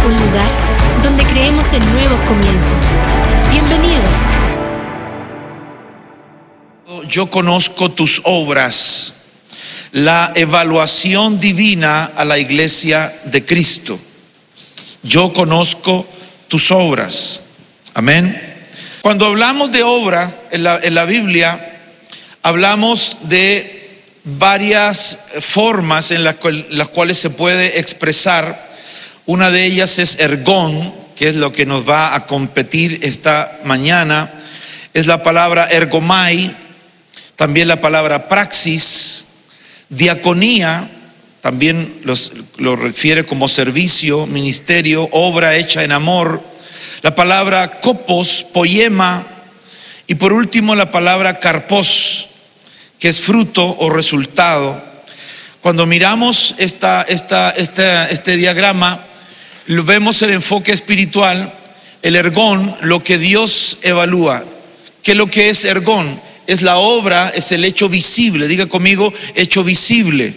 un lugar donde creemos en nuevos comienzos. Bienvenidos. Yo conozco tus obras, la evaluación divina a la iglesia de Cristo. Yo conozco tus obras. Amén. Cuando hablamos de obras en la Biblia, hablamos de varias formas en las cuales se puede expresar. Una de ellas es ergón, que es lo que nos va a competir esta mañana. Es la palabra ergomai, también la palabra praxis, diaconía, también lo refiere como servicio, ministerio, obra hecha en amor. La palabra kopos, poema, y por último la palabra karpos, que es fruto o resultado. Cuando miramos este diagrama, lo vemos el enfoque espiritual, el ergón, lo que Dios evalúa. ¿Qué es lo que es ergón? Es la obra, es el hecho visible. Diga conmigo, hecho visible.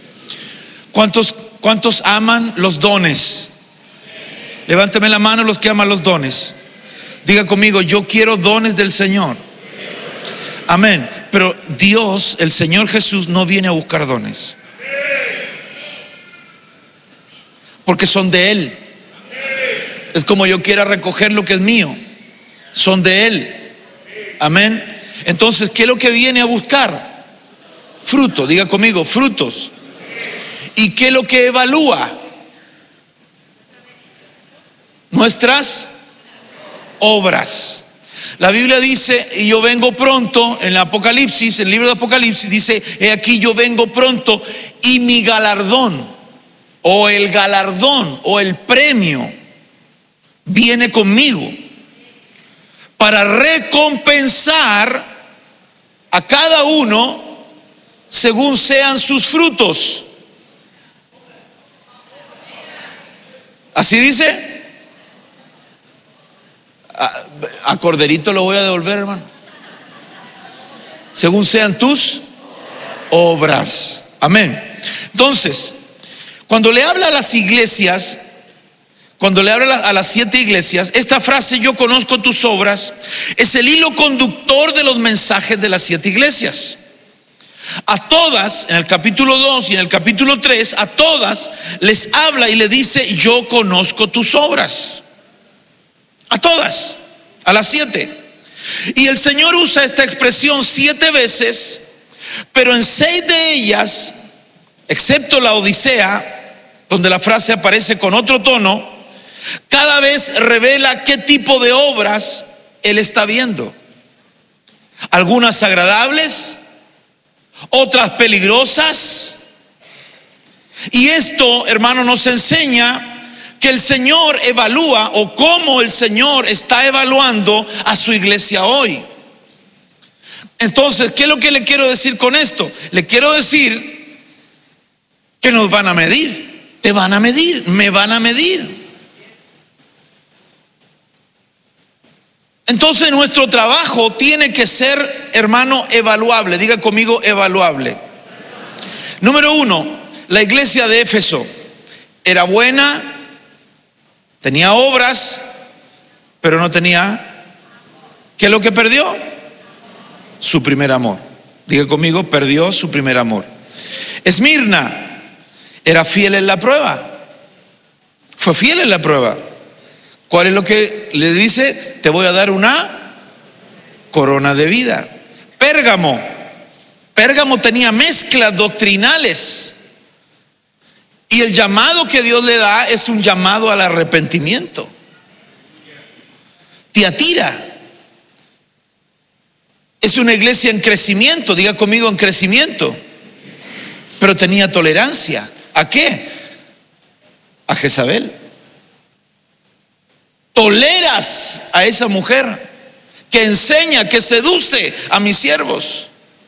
¿Cuántos aman los dones? Levánteme la mano los que aman los dones. Diga conmigo, yo quiero dones del Señor. Amén. Pero Dios, el Señor Jesús, no viene a buscar dones, porque son de Él. Es como yo quiera recoger lo que es mío, son de Él. Amén. Entonces, ¿qué es lo que viene a buscar? Fruto. Diga conmigo, frutos. ¿Y qué es lo que evalúa? Nuestras obras. La Biblia dice, y yo vengo pronto, en el Apocalipsis, en el libro de Apocalipsis dice, he aquí yo vengo pronto y mi galardón, o el premio, viene conmigo para recompensar a cada uno según sean sus frutos. ¿Así dice? A Corderito lo voy a devolver, hermano. Según sean tus obras. Amén. Entonces, cuando le habla a las iglesias, cuando le habla a las 7 iglesias, esta frase, yo conozco tus obras, es el hilo conductor de los mensajes de las 7 iglesias. A todas, en el capítulo 2 y en el capítulo 3, a todas les habla y le dice, yo conozco tus obras. A todas, a las 7. Y el Señor usa esta expresión 7 veces, pero en 6 de ellas, excepto la Odisea, donde la frase aparece con otro tono, cada vez revela qué tipo de obras Él está viendo. Algunas agradables, otras peligrosas. Y esto, hermano, nos enseña que el Señor evalúa, o cómo el Señor está evaluando a su iglesia hoy. Entonces, ¿qué es lo que le quiero decir con esto? Le quiero decir que nos van a medir, te van a medir, me van a medir. Entonces nuestro trabajo tiene que ser, hermano, evaluable. Diga conmigo, evaluable. Número 1, la iglesia de Éfeso era buena, tenía obras, pero no tenía. ¿Qué es lo que perdió? Su primer amor. Diga conmigo, perdió su primer amor. Esmirna era fiel en la prueba. Fue fiel en la prueba. ¿Cuál es lo que le dice? Te voy a dar una corona de vida. Pérgamo tenía mezclas doctrinales. Y el llamado que Dios le da es un llamado al arrepentimiento. Tiatira es una iglesia en crecimiento. Diga conmigo, en crecimiento. Pero tenía tolerancia. ¿A qué? A Jezabel. Toleras a esa mujer que enseña, que seduce a mis siervos.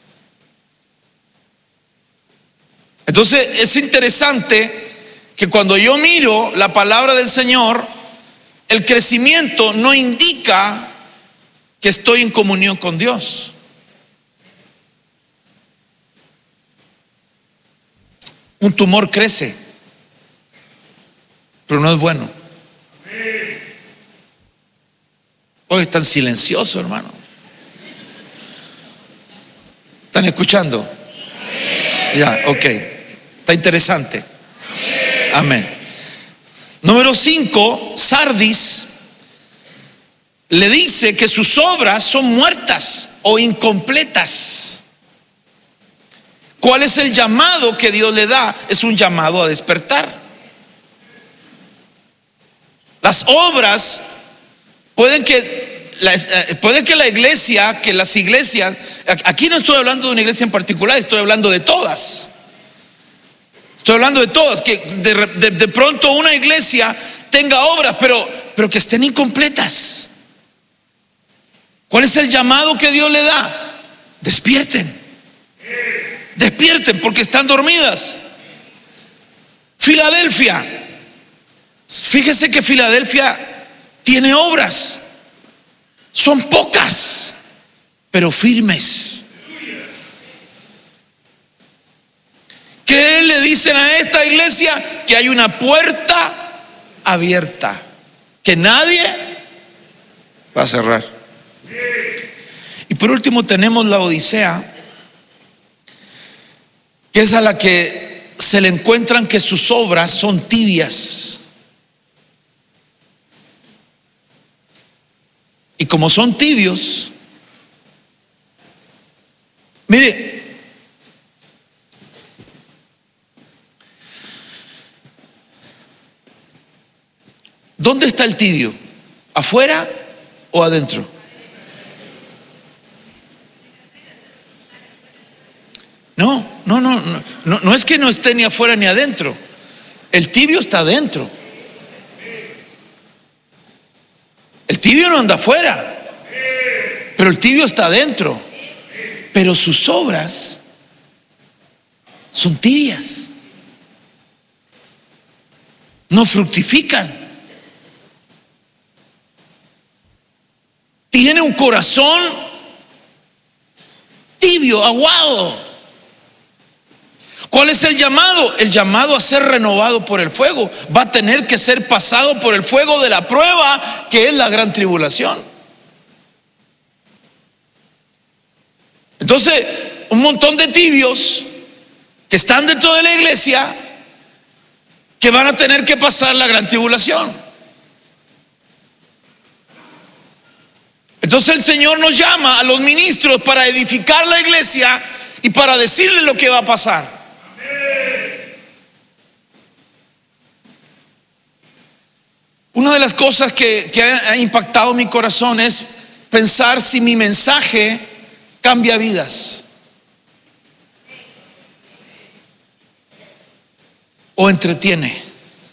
Entonces es interesante que cuando yo miro la palabra del Señor, el crecimiento no indica que estoy en comunión con Dios. Un tumor crece, pero no es bueno. Hoy están silenciosos, hermano. ¿Están escuchando? Ya, ok. Está interesante. Amén. Número 5, Sardis le dice que sus obras son muertas o incompletas. ¿Cuál es el llamado que Dios le da? Es un llamado a despertar. Las obras pueden que la iglesia, que las iglesias, aquí no estoy hablando de una iglesia en particular, estoy hablando de todas. Estoy hablando de todas, que de pronto una iglesia tenga obras, pero que estén incompletas. ¿Cuál es el llamado que Dios le da? Despierten. Despierten porque están dormidas. Filadelfia. Fíjese que Filadelfia tiene obras. Son pocas, pero firmes. ¿Qué le dicen a esta iglesia? Que hay una puerta abierta que nadie va a cerrar. Y por último tenemos la Odisea, que es a la que se le encuentran que sus obras son tibias. Y como son tibios, mire, ¿dónde está el tibio? ¿Afuera o adentro? No es que no esté ni afuera ni adentro. El tibio está adentro. El tibio no anda afuera, pero el tibio está adentro. Pero sus obras son tibias. No fructifican. Tiene un corazón tibio, aguado. ¿Cuál es el llamado? El llamado a ser renovado por el fuego. Va a tener que ser pasado por el fuego de la prueba, que es la gran tribulación. Entonces, un montón de tibios que están dentro de la iglesia, que van a tener que pasar la gran tribulación. Entonces el Señor nos llama a los ministros para edificar la iglesia y para decirle lo que va a pasar. Una de las cosas que ha impactado mi corazón es pensar si mi mensaje cambia vidas o entretiene.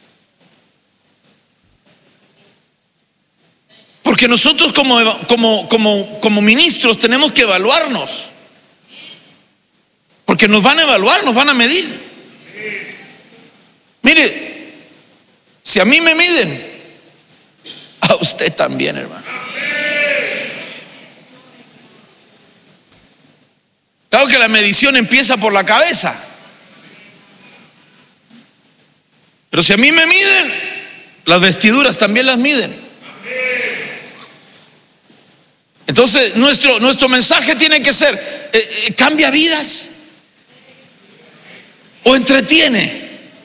Porque nosotros como ministros tenemos que evaluarnos. Porque nos van a evaluar, nos van a medir. Mire, si a mí me miden, a usted también, hermano. Claro que la medición empieza por la cabeza. Pero si a mí me miden, las vestiduras también las miden. Entonces nuestro mensaje tiene que ser, ¿cambia vidas o entretiene?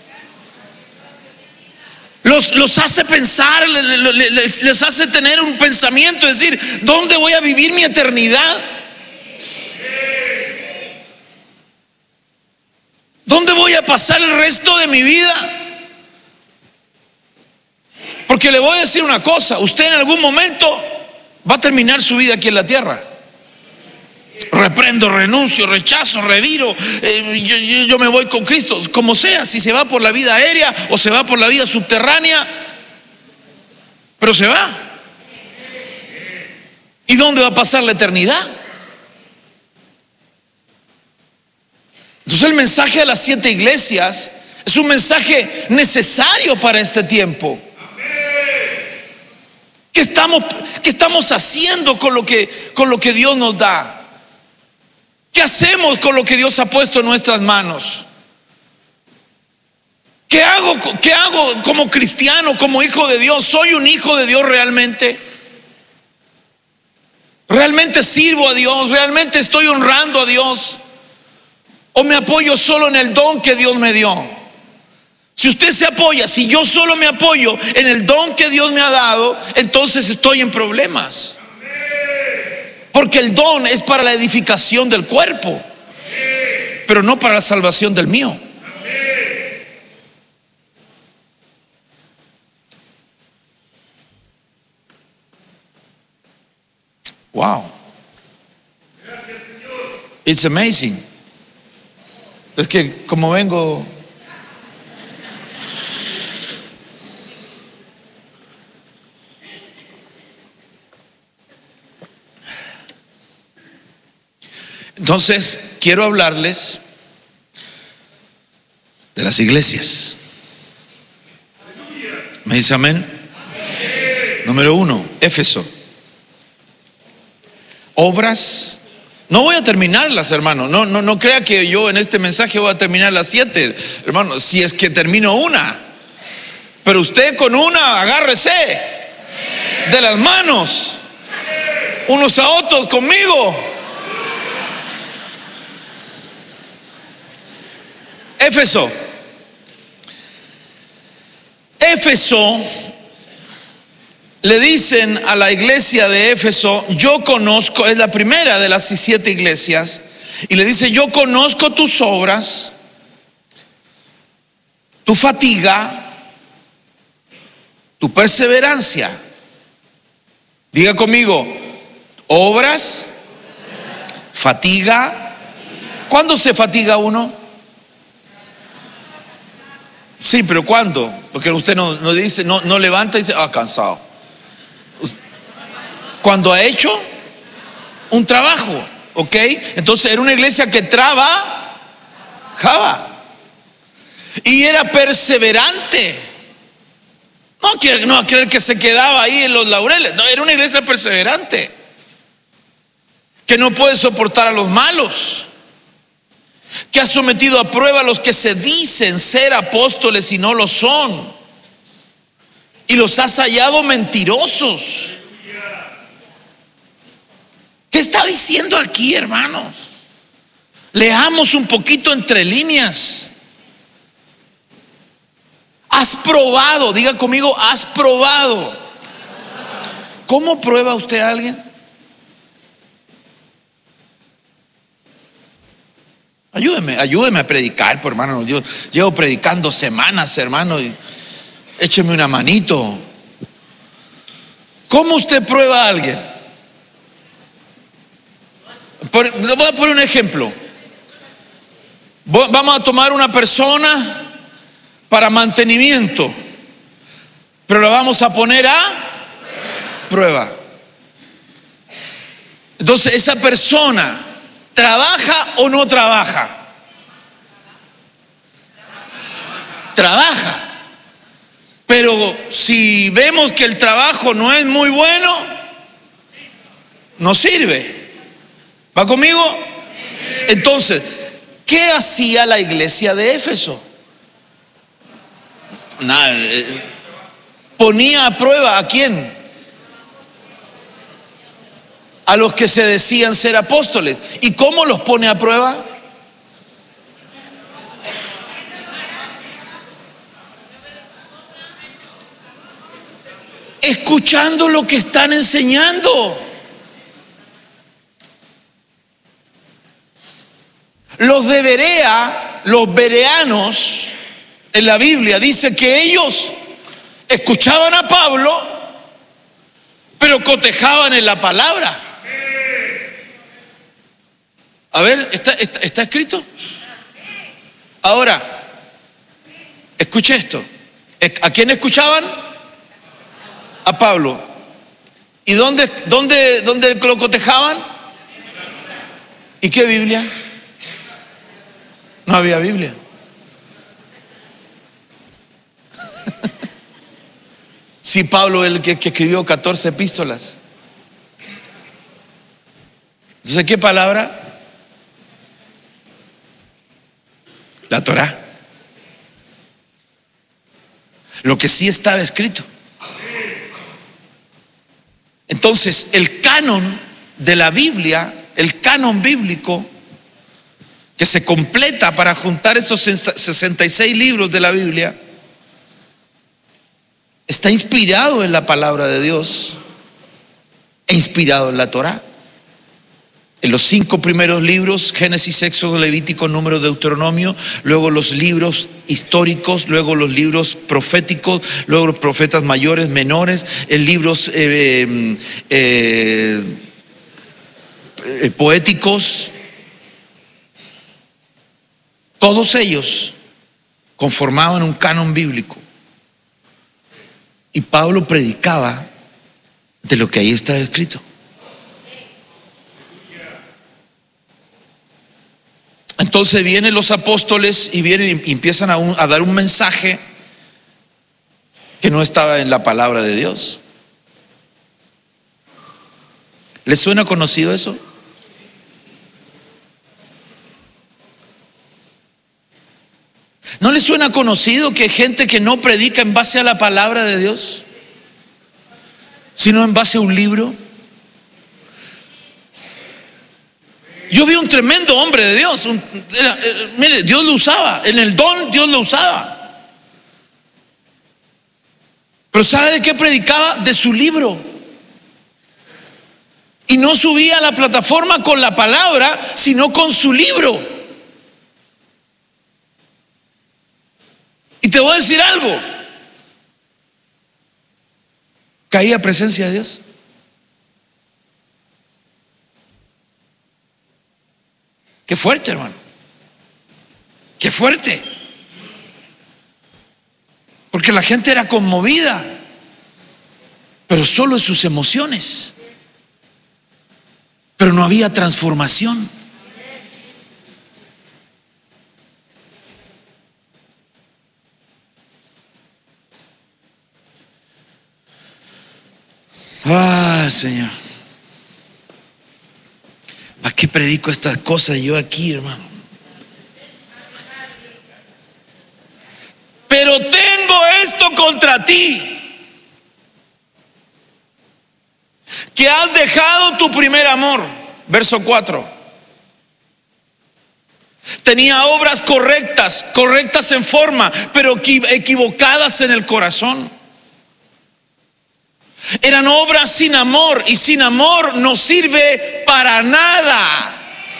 Los hace pensar, les hace tener un pensamiento, es decir, ¿dónde voy a vivir mi eternidad? ¿Dónde voy a pasar el resto de mi vida? Porque le voy a decir una cosa, usted en algún momento va a terminar su vida aquí en la tierra. Reprendo, renuncio, rechazo, reviro, yo me voy con Cristo, como sea, si se va por la vida aérea o se va por la vida subterránea, pero se va. ¿Y dónde va a pasar la eternidad? Entonces el mensaje a las 7 iglesias es un mensaje necesario para este tiempo. ¿Qué estamos haciendo con lo que Dios nos da? ¿Qué hacemos con lo que Dios ha puesto en nuestras manos? ¿Qué hago como cristiano, como hijo de Dios? ¿Soy un hijo de Dios realmente? ¿Realmente sirvo a Dios? ¿Realmente estoy honrando a Dios? ¿O me apoyo solo en el don que Dios me dio? Si usted se apoya, si yo solo me apoyo en el don que Dios me ha dado, entonces estoy en problemas. Porque el don es para la edificación del cuerpo, pero no para la salvación del mío. Wow. It's amazing. Es que como vengo... Entonces, quiero hablarles de las iglesias. ¿Me dice amén? Número 1, Éfeso. Obras. No voy a terminarlas, hermano. No crea que yo en este mensaje voy a terminar las 7, hermano. Si es que termino una, pero usted con una agárrese de las manos unos a otros conmigo. Éfeso. Le dicen a la iglesia de Éfeso, yo conozco, es la primera de las 7 iglesias, y le dice, yo conozco tus obras, tu fatiga, tu perseverancia. Diga conmigo, obras, fatiga. ¿Cuándo se fatiga uno? Sí, pero ¿cuándo? Porque usted no dice, no levanta y dice, cansado. Cuando ha hecho un trabajo, ¿ok? Entonces era una iglesia que trabajaba y era perseverante. No a creer que se quedaba ahí en los laureles. No, era una iglesia perseverante que no puede soportar a los malos, que ha sometido a prueba a los que se dicen ser apóstoles y no lo son, y los has hallado mentirosos. ¿Qué está diciendo aquí, hermanos? Leamos un poquito entre líneas. Has probado, diga conmigo, has probado. ¿Cómo prueba usted a alguien? Ayúdeme a predicar, pues, hermano. Yo llevo predicando semanas, hermano, y écheme una manito. ¿Cómo usted prueba a alguien? Le voy a poner un ejemplo. Vamos a tomar una persona para mantenimiento, pero la vamos a poner a prueba. Entonces, esa persona, ¿trabaja o no trabaja? Trabaja. Pero si vemos que el trabajo no es muy bueno, no sirve. ¿Va conmigo? Entonces, ¿qué hacía la iglesia de Éfeso? Nada. Ponía a prueba ¿a quién? A los que se decían ser apóstoles. ¿Y cómo los pone a prueba? Escuchando lo que están enseñando. Los de Berea, los bereanos, en la Biblia dice que ellos escuchaban a Pablo, pero cotejaban en la palabra. A ver, ¿está escrito? Ahora, escuche esto. ¿A quién escuchaban? A Pablo. ¿Y dónde lo cotejaban? ¿Y qué Biblia? No había Biblia. Si Pablo es el que escribió 14 epístolas. Entonces, ¿qué palabra? La Torá. Lo que sí estaba escrito. Entonces, el canon de la Biblia, el canon bíblico, que se completa para juntar esos 66 libros de la Biblia, está inspirado en la palabra de Dios e inspirado en la Torá. En los 5 primeros libros, Génesis, Éxodo, Levítico, Número, Deuteronomio, luego los libros históricos, luego los libros proféticos, luego los profetas mayores, menores, libros poéticos. Todos ellos conformaban un canon bíblico. Y Pablo predicaba de lo que ahí está escrito. Entonces vienen los apóstoles y vienen y empiezan a dar un mensaje que no estaba en la palabra de Dios. ¿Les suena conocido eso? ¿No les suena conocido que hay gente que no predica en base a la palabra de Dios, sino en base a un libro? Yo vi un tremendo hombre de Dios. Mire, Dios lo usaba. En el don Dios lo usaba. Pero ¿sabe de qué predicaba? De su libro. Y no subía a la plataforma con la palabra, sino con su libro. Y te voy a decir algo. Caía presencia de Dios. Qué fuerte, hermano. Qué fuerte. Porque la gente era conmovida, pero solo en sus emociones. Pero no había transformación. Ah, Señor. ¿Para qué predico estas cosas yo aquí, hermano? Pero tengo esto contra ti, que has dejado tu primer amor. Verso 4. Tenía obras correctas en forma, pero equivocadas en el corazón. Eran obras sin amor, y sin amor no sirve para nada.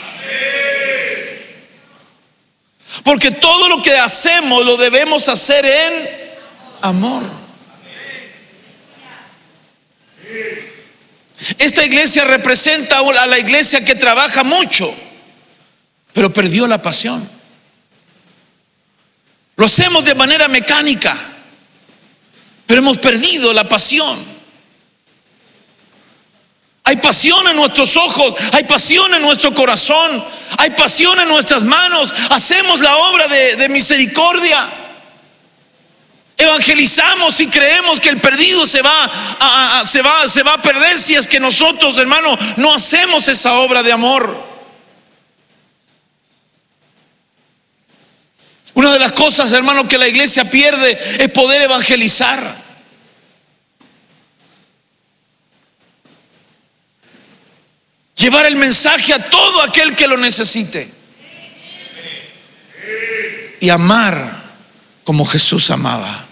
Porque todo lo que hacemos lo debemos hacer en amor. Esta iglesia representa a la iglesia que trabaja mucho, pero perdió la pasión. Lo hacemos de manera mecánica, pero hemos perdido la pasión. Hay pasión en nuestros ojos, hay pasión en nuestro corazón, hay pasión en nuestras manos. Hacemos la obra de misericordia. Evangelizamos y creemos que el perdido se va a perder si es que nosotros, hermano, no hacemos esa obra de amor. Una de las cosas, hermano, que la iglesia pierde es poder evangelizar. Llevar el mensaje a todo aquel que lo necesite. Y amar como Jesús amaba.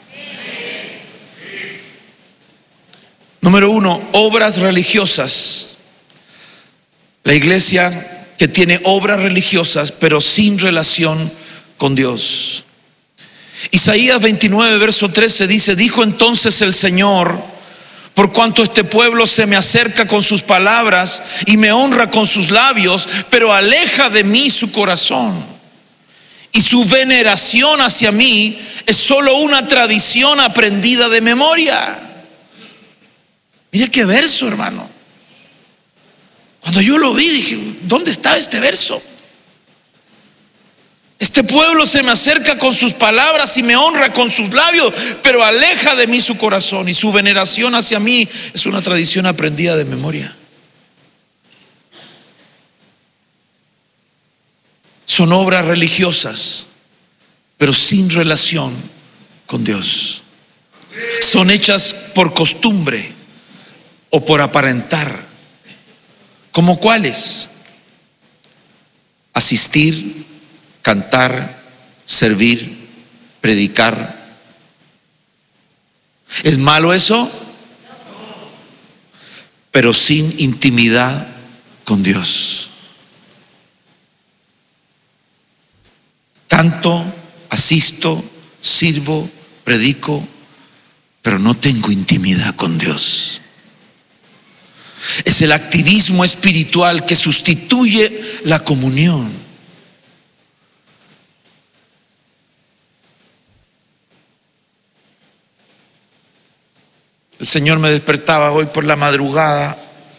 Número 1, obras religiosas. La iglesia que tiene obras religiosas pero sin relación con Dios. Isaías 29 verso 13 dice: dijo entonces el Señor: por cuanto este pueblo se me acerca con sus palabras y me honra con sus labios, pero aleja de mí su corazón, y su veneración hacia mí es solo una tradición aprendida de memoria. Mire qué verso, hermano. Cuando yo lo vi dije: ¿dónde está este verso? Este pueblo se me acerca con sus palabras y me honra con sus labios, pero aleja de mí su corazón, y su veneración hacia mí es una tradición aprendida de memoria. Son obras religiosas, pero sin relación con Dios. Son hechas por costumbre o por aparentar, ¿Como cuáles? Asistir, cantar, servir, predicar. ¿Es malo eso? Pero sin intimidad con Dios. Canto, asisto, sirvo, predico, pero no tengo intimidad con Dios. Es el activismo espiritual que sustituye la comunión. El Señor me despertaba hoy por la madrugada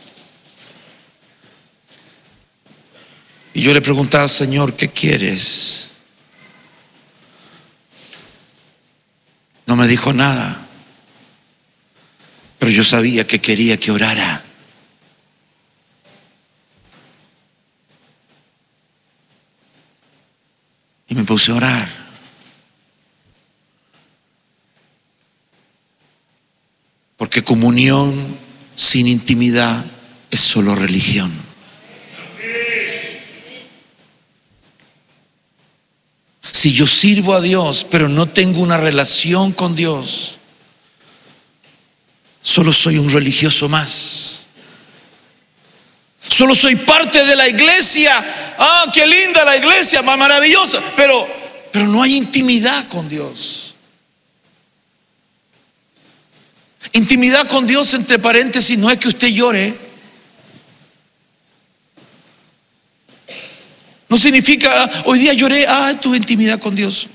y yo le preguntaba: Señor, ¿qué quieres? No me dijo nada, pero yo sabía que quería que orara. Y me puse a orar. Porque comunión sin intimidad es solo religión. Si yo sirvo a Dios, pero no tengo una relación con Dios, solo soy un religioso más. Solo soy parte de la iglesia. Ah, qué linda la iglesia, maravillosa. Pero no hay intimidad con Dios. Intimidad con Dios, entre paréntesis, no es que usted llore. No significa: hoy día lloré, tuve intimidad con Dios.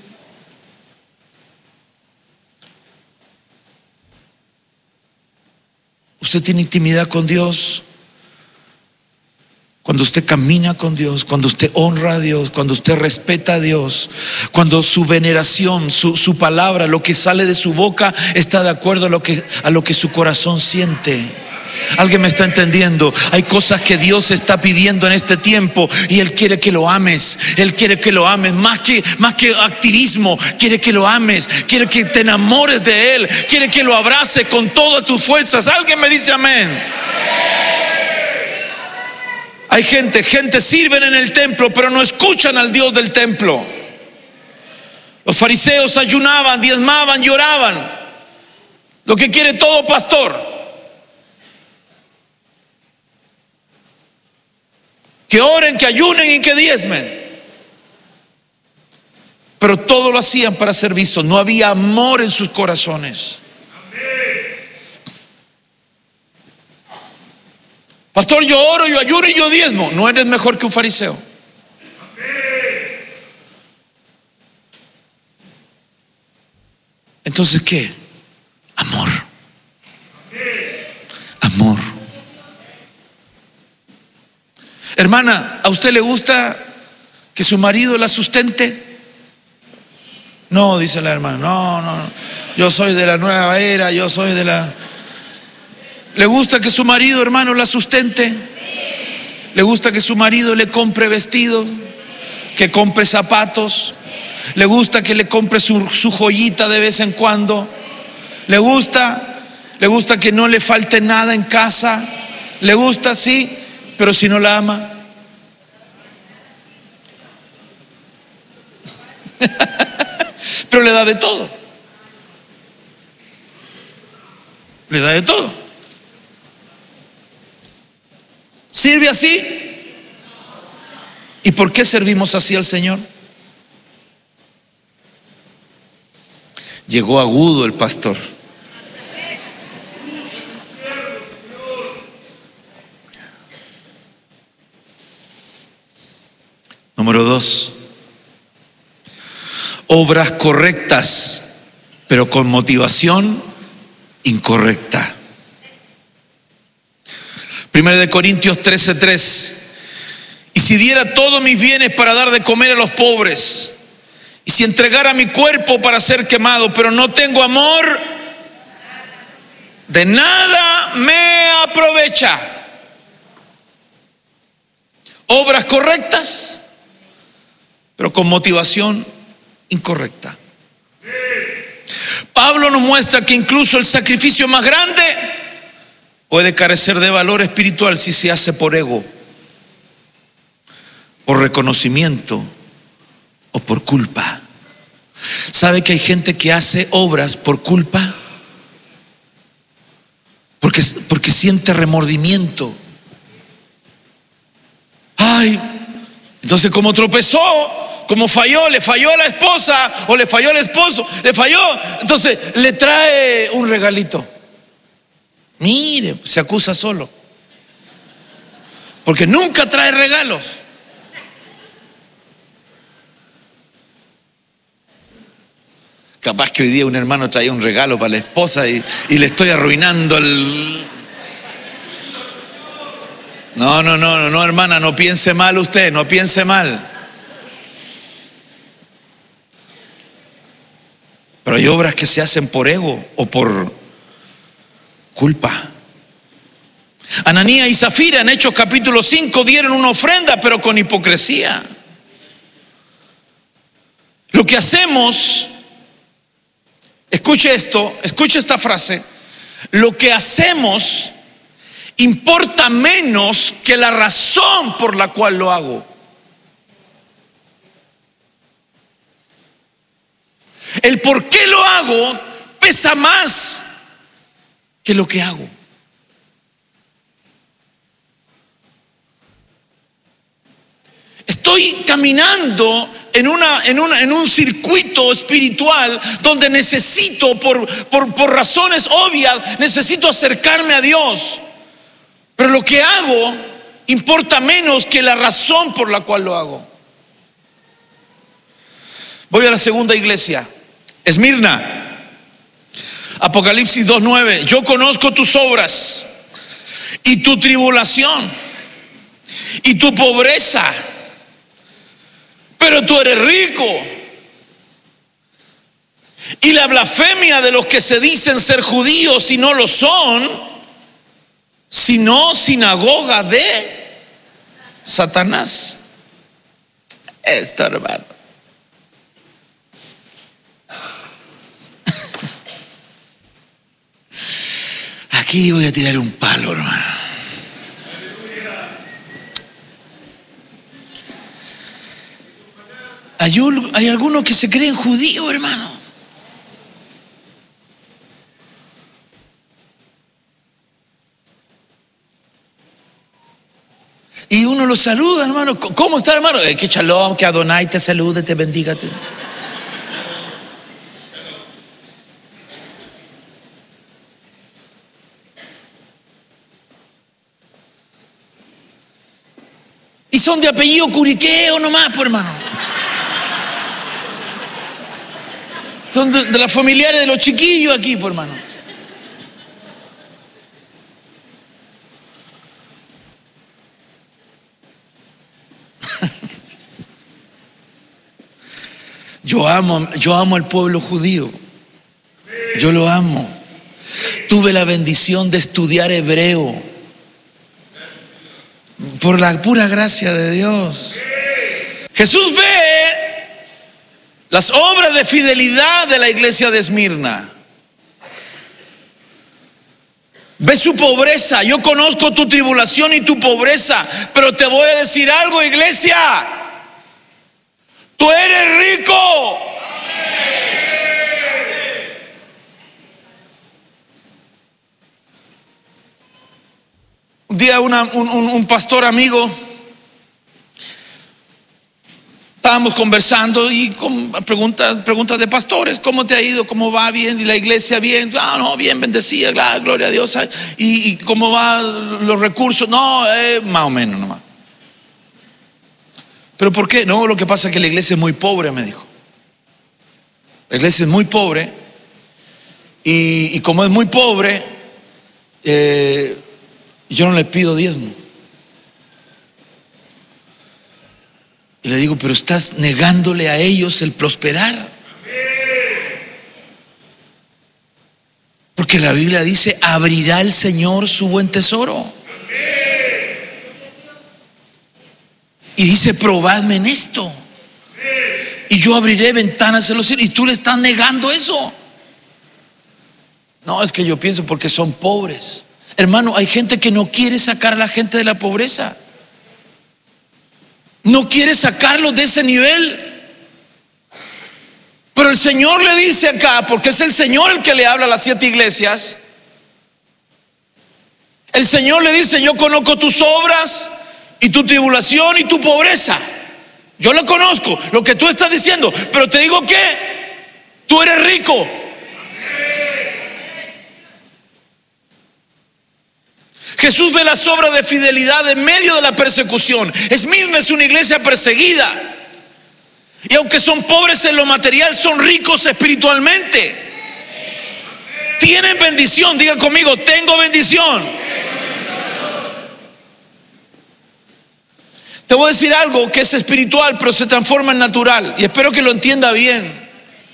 Usted tiene intimidad con Dios cuando usted camina con Dios, cuando usted honra a Dios, cuando usted respeta a Dios, cuando su veneración, su palabra, lo que sale de su boca está de acuerdo a lo que su corazón siente. ¿Alguien me está entendiendo? Hay cosas que Dios está pidiendo en este tiempo y Él quiere que lo ames. Él quiere que lo ames, más que activismo. Quiere que lo ames, quiere que te enamores de Él, quiere que lo abraces con todas tus fuerzas. ¿Alguien me dice amén? Hay gente sirven en el templo, pero no escuchan al Dios del templo. Los fariseos ayunaban, diezmaban, lloraban. Lo que quiere todo pastor: que oren, que ayunen y que diezmen. Pero todo lo hacían para ser vistos. No había amor en sus corazones. Pastor, yo oro, yo ayuno y yo diezmo. No eres mejor que un fariseo. Entonces, ¿qué? Amor. Amor. Hermana, ¿a usted le gusta que su marido la sustente? No, dice la hermana. No. Yo soy de la nueva era, yo soy de la... ¿Le gusta que su marido, hermano, la sustente? ¿Le gusta que su marido le compre vestidos? ¿Que compre zapatos? ¿Le gusta que le compre su joyita de vez en cuando? ¿Le gusta que no le falte nada en casa? ¿Le gusta? Sí, pero si no la ama. Pero le da de todo. Le da de todo. ¿Sirve así? ¿Y por qué servimos así al Señor? Llegó agudo el pastor. Número 2. Obras correctas, pero con motivación incorrecta. 1 Corintios 13:3. Y si diera todos mis bienes para dar de comer a los pobres, y si entregara mi cuerpo para ser quemado, pero no tengo amor, de nada me aprovecha. Obras correctas, pero con motivación incorrecta. Pablo nos muestra que incluso el sacrificio más grande puede carecer de valor espiritual si se hace por ego, por reconocimiento o por culpa. ¿Sabe que hay gente que hace obras por culpa? Porque siente remordimiento. Ay, entonces como tropezó, como falló, le falló a la esposa o le falló al esposo, le falló, entonces le trae un regalito. Mire, se acusa solo, porque nunca trae regalos. Capaz que hoy día un hermano traía un regalo para la esposa y le estoy arruinando el... No, hermana, no piense mal usted, no piense mal. Pero hay obras que se hacen por ego o por culpa. Ananías y Zafira en Hechos capítulo 5 dieron una ofrenda, pero con hipocresía. Lo que hacemos, escuche esto, escuche esta frase: lo que hacemos importa menos que la razón por la cual lo hago. El por qué lo hago pesa más que lo que hago. Estoy caminando en un circuito espiritual donde necesito, por razones obvias, necesito acercarme a Dios. Pero lo que hago importa menos que la razón por la cual lo hago. Voy a la segunda iglesia, Esmirna. Apocalipsis 2:9. Yo conozco tus obras y tu tribulación y tu pobreza, pero tú eres rico. Y la blasfemia de los que se dicen ser judíos y no lo son, sino sinagoga de Satanás. Esto, hermano. Aquí voy a tirar un palo, hermano. Hay algunos que se creen judíos, hermano. Y uno lo saluda, hermano. ¿Cómo está, hermano? Que shalom, que Adonai te salude, te bendiga. Y son de apellido Curiqueo nomás, pues, hermano. Son de las familiares de los chiquillos aquí, pues, hermano. Yo amo al pueblo judío. Yo lo amo. Tuve la bendición de estudiar hebreo por la pura gracia de Dios. Jesús ve las obras de fidelidad de la iglesia de Esmirna. Ve su pobreza. Yo conozco tu tribulación y tu pobreza, pero te voy a decir algo, iglesia. Tú eres rico. Un día un pastor amigo, estábamos conversando y con preguntas de pastores: ¿cómo te ha ido? ¿Cómo va? Bien. ¿Y la iglesia bien? No, bien, bendecida, gloria a Dios. ¿Y cómo van los recursos? No, más o menos nomás. ¿Pero por qué? No, lo que pasa es que la iglesia es muy pobre, me dijo. La iglesia es muy pobre. Y como es muy pobre, yo no le pido diezmo. Y le digo: pero estás negándole a ellos el prosperar. Porque la Biblia dice: abrirá el Señor su buen tesoro. Y dice: probadme en esto, y yo abriré ventanas en los cielos. Y tú le estás negando eso. No, es que yo pienso porque son pobres. Hermano, hay gente que no quiere sacar a la gente de la pobreza. No quiere sacarlos de ese nivel. Pero el Señor le dice acá, porque es el Señor el que le habla a las 7 iglesias. El Señor le dice: yo conozco tus obras y tu tribulación y tu pobreza. Yo lo conozco, lo que tú estás diciendo. Pero te digo que tú eres rico. Jesús ve las obras de fidelidad en medio de la persecución. Esmirna es una iglesia perseguida. Y aunque son pobres en lo material, son ricos espiritualmente. Tienen bendición. Diga conmigo: tengo bendición. Te voy a decir algo que es espiritual, pero se transforma en natural. Y espero que lo entienda bien.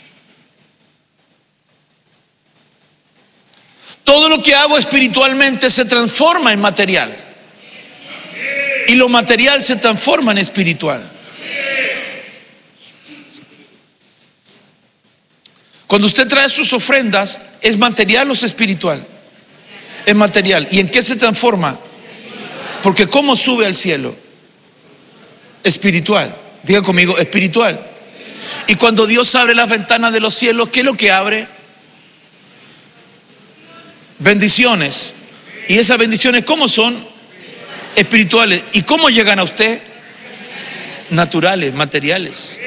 Todo lo que hago espiritualmente se transforma en material. Y lo material se transforma en espiritual. Cuando usted trae sus ofrendas, ¿es material o es espiritual? Es material. ¿Y en qué se transforma? Porque ¿cómo sube al cielo? Espiritual. Diga conmigo: espiritual. Y cuando Dios abre las ventanas de los cielos, ¿qué es lo que abre? Bendiciones. ¿Y esas bendiciones cómo son? Espirituales. ¿Y cómo llegan a usted? Naturales, materiales.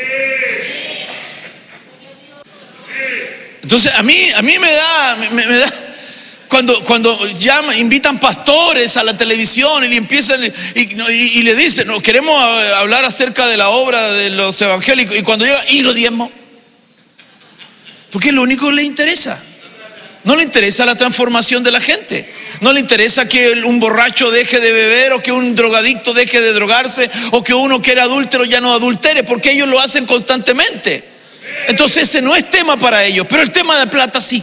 Entonces a mí me da cuando llaman, invitan pastores a la televisión y le empiezan y le dicen: no, queremos hablar acerca de la obra de los evangélicos, y cuando llega: ¿y lo diezmo? Porque es lo único que le interesa. No le interesa la transformación de la gente. No le interesa que un borracho deje de beber, o que un drogadicto deje de drogarse, o que uno que era adúltero ya no adultere, porque ellos lo hacen constantemente. Entonces ese no es tema para ellos, pero el tema de plata sí.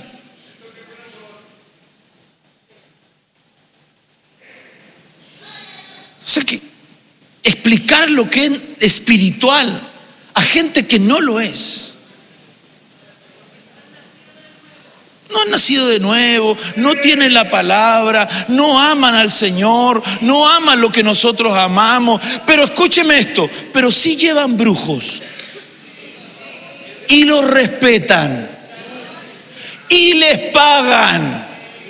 O sea que explicar lo que es espiritual a gente que no lo es. No han nacido de nuevo, no tienen la palabra, no aman al Señor, no aman lo que nosotros amamos. Pero escúcheme esto: pero sí llevan brujos y los respetan y les pagan.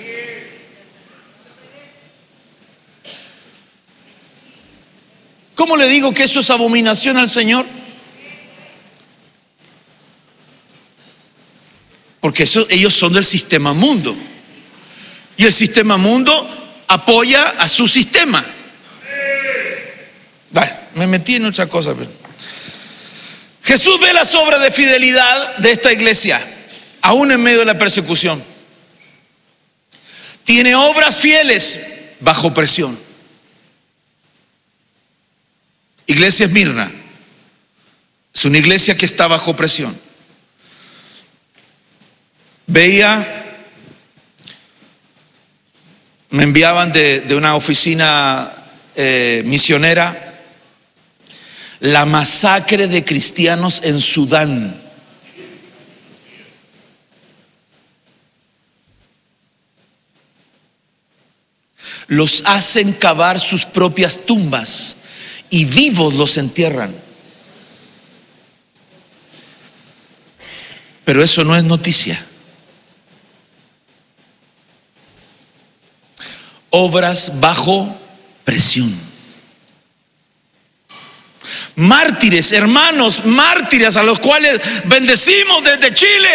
¿Cómo le digo que eso es abominación al Señor? Porque ellos son del sistema mundo. Y el sistema mundo apoya a su sistema. Vale, me metí en otra cosa. Pero Jesús ve las obras de fidelidad de esta iglesia, aún en medio de la persecución. Tiene obras fieles bajo presión. Iglesia Esmirna es una iglesia que está bajo presión. Me enviaban de una oficina misionera la masacre de cristianos en Sudán. Los hacen cavar sus propias tumbas y vivos los entierran. Pero eso no es noticia. Obras bajo presión. Mártires, hermanos, mártires a los cuales bendecimos desde Chile.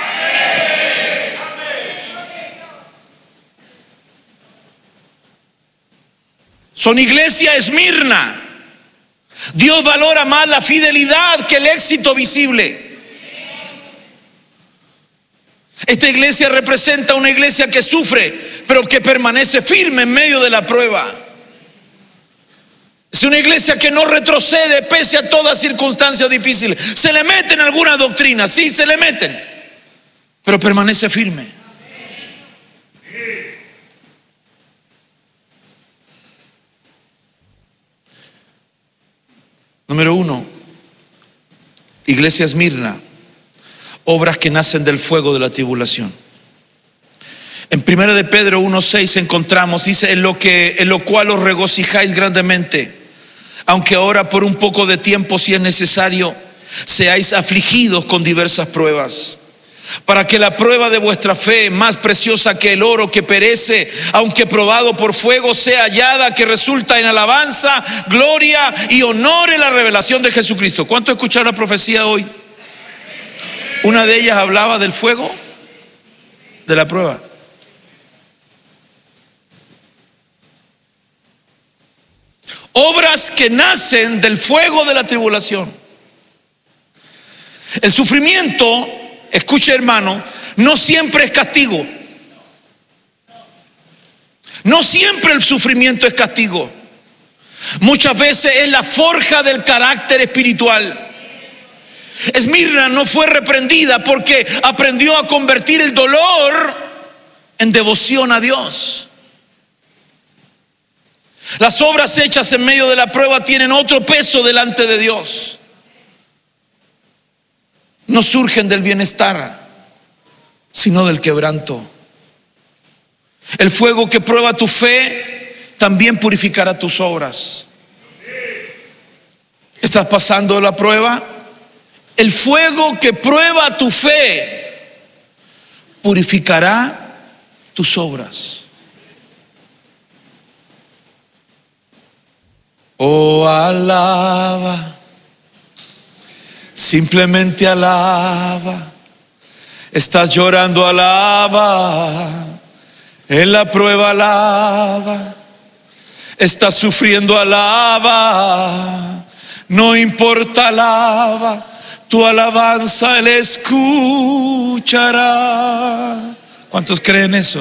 Son iglesia Esmirna. Dios valora más la fidelidad que el éxito visible. Esta iglesia representa una iglesia que sufre, pero que permanece firme en medio de la prueba. Es una iglesia que no retrocede pese a toda circunstancia difícil. Se le meten alguna doctrina, sí, se le meten, pero permanece firme. Número 1, iglesia Esmirna, obras que nacen del fuego de la tribulación. En Primera de Pedro 1:6 encontramos, dice, en lo cual os regocijáis grandemente, aunque ahora por un poco de tiempo, si es necesario, seáis afligidos con diversas pruebas, para que la prueba de vuestra fe, más preciosa que el oro que perece, aunque probado por fuego, sea hallada, que resulta en alabanza, gloria y honor en la revelación de Jesucristo. ¿Cuánto escucharon la profecía hoy? Una de ellas hablaba del fuego, de la prueba. Obras que nacen del fuego de la tribulación. El sufrimiento, escuche hermano, no siempre es castigo. No siempre el sufrimiento es castigo. Muchas veces es la forja del carácter espiritual. Esmirna no fue reprendida porque aprendió a convertir el dolor en devoción a Dios. Las obras hechas en medio de la prueba tienen otro peso delante de Dios. No surgen del bienestar, sino del quebranto. El fuego que prueba tu fe también purificará tus obras. ¿Estás pasando la prueba? El fuego que prueba tu fe purificará tus obras. Oh, alaba, simplemente alaba. Estás llorando, alaba. En la prueba, alaba. Estás sufriendo, alaba. No importa, alaba. Tu alabanza Él escuchará. ¿Cuántos creen eso?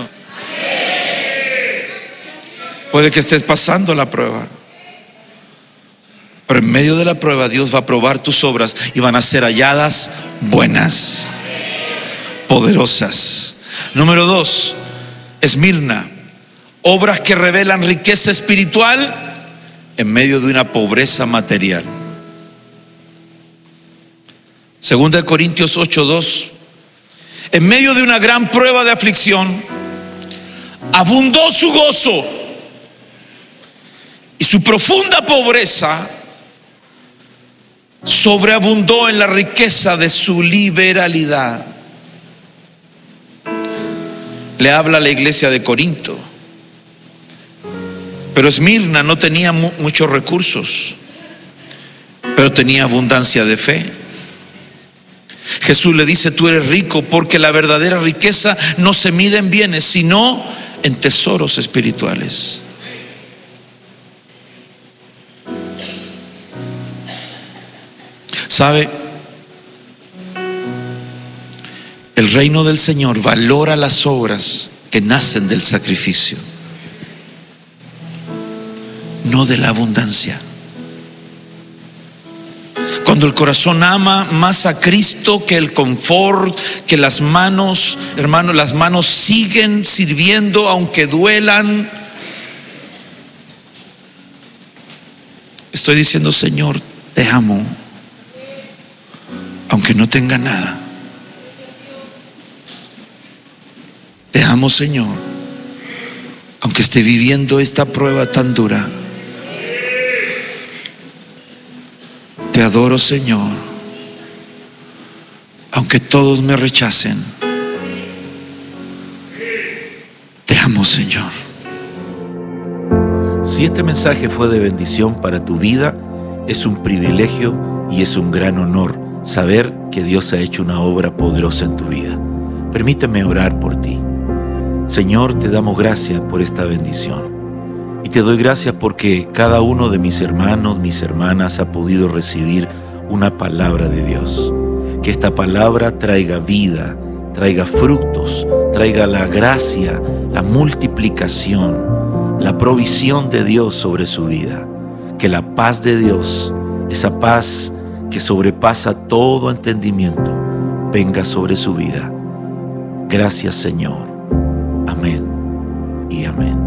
Puede que estés pasando la prueba, pero en medio de la prueba Dios va a probar tus obras y van a ser halladas buenas, poderosas. Número 2, Esmirna, obras que revelan riqueza espiritual en medio de una pobreza material. 2 Corintios 8:2, en medio de una gran prueba de aflicción, abundó su gozo y su profunda pobreza sobreabundó en la riqueza de su liberalidad. Le habla a la iglesia de Corinto. Pero Esmirna no tenía muchos recursos, pero tenía abundancia de fe. Jesús le dice, tú eres rico, porque la verdadera riqueza no se mide en bienes, sino en tesoros espirituales. ¿Sabe? El reino del Señor valora las obras que nacen del sacrificio, no de la abundancia. Cuando el corazón ama más a Cristo que el confort, que las manos, hermano, las manos siguen sirviendo aunque duelan. Estoy diciendo, Señor, te amo, aunque no tenga nada. Te amo, Señor, aunque esté viviendo esta prueba tan dura. Te adoro, Señor, aunque todos me rechacen. Te amo, Señor. Si este mensaje fue de bendición para tu vida, es un privilegio y es un gran honor saber que Dios ha hecho una obra poderosa en tu vida. Permíteme orar por ti. Señor, te damos gracias por esta bendición. Y te doy gracias porque cada uno de mis hermanos, mis hermanas ha podido recibir una palabra de Dios. Que esta palabra traiga vida, traiga frutos, traiga la gracia, la multiplicación, la provisión de Dios sobre su vida. Que la paz de Dios, esa paz que sobrepasa todo entendimiento, venga sobre su vida. Gracias, Señor. Amén y amén.